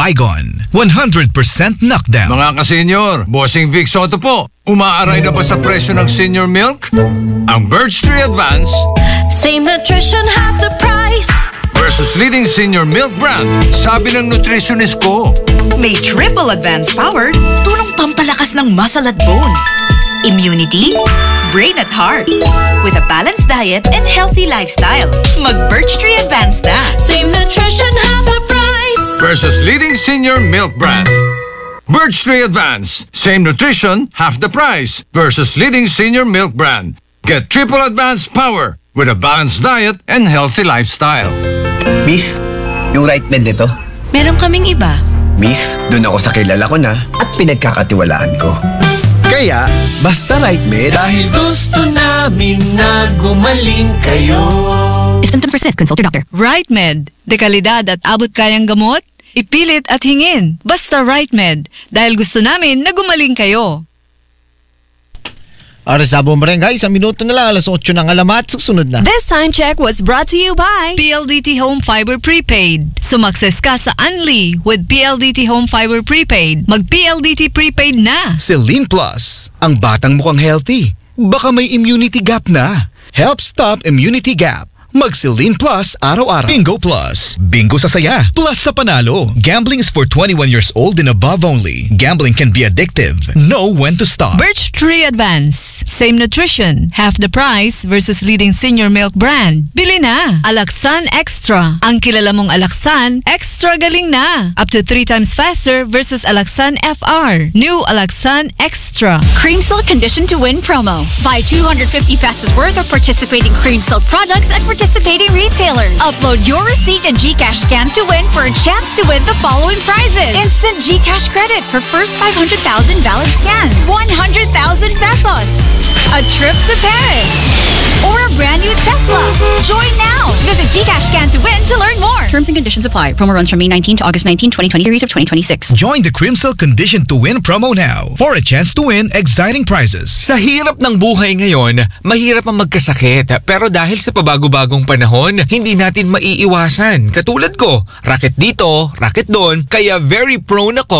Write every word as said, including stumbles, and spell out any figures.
Baygon, one hundred percent knockdown. Mga ka-senior, Bossing Vic Soto po. Umaaray na ba sa presyo ng senior milk? Ang Birch Tree Advance, same nutrition, half the price. Versus leading senior milk brand, sabi ng nutritionist ko. May triple advance power, tulong pampalakas ng muscle at bone, immunity, brain at heart. With a balanced diet and healthy lifestyle, mag-Birch Tree Advance na. Same nutrition, half the price. Versus leading senior milk brand. Birch Tree Advance, same nutrition, half the price. Versus leading senior milk brand. Get triple advance power with a balanced diet and healthy lifestyle. Miss, yung right med nito. Meron kaming iba. Miss, doon ako sa kilala ko na at pinagkakatiwalaan ko. Kaya, basta right med. Dahil gusto namin na gumaling kayo. If symptoms persist, consult your doctor. Right Med, dekalidad at abot kayang gamot, ipilit at hingin. Basta Right Med, dahil gusto namin na gumaling kayo. Oras na bumarangay, isang minuto na lang, alas otso ng alamat, susunod na. This time check was brought to you by P L D T Home Fiber Prepaid. Sumakses ka sa Unli with P L D T Home Fiber Prepaid. Mag-P L D T Prepaid na. Celine Plus, ang batang mukhang healthy. Baka may immunity gap na. Help stop immunity gap. Mag-Celine Plus araw-araw. Bingo Plus. Bingo sa saya. Plus sa panalo. Gambling is for twenty-one years old and above only. Gambling can be addictive. Know when to stop. Birch Tree Advance. Same nutrition, half the price versus leading senior milk brand. Bili na. Alaxan Extra. Ang kilala mong Alaxan, extra galing na. Up to three times faster versus Alaxan F R. New Alaxan Extra. Cream Silk Condition to Win promo. Buy two hundred fifty pesos worth of participating Cream Silk products at participating retailers. Upload your receipt and GCash scan to win for a chance to win the following prizes. Instant GCash credit for first five hundred thousand valid scan. one hundred thousand pesos. A trip to Paris. Or a brand new Tesla. Join now. Visit GCash Scan to win to learn more. Terms and conditions apply. Promo runs from May nineteenth to August nineteenth, twenty twenty, series of twenty twenty-six. Join the Crimsil Condition to Win promo now for a chance to win exciting prizes. Sa hirap ng buhay ngayon, mahirap ang magkasakit. Pero dahil sa pabago-bagong panahon, hindi natin maiiwasan. Katulad ko, raket dito, raket doon, kaya very prone ako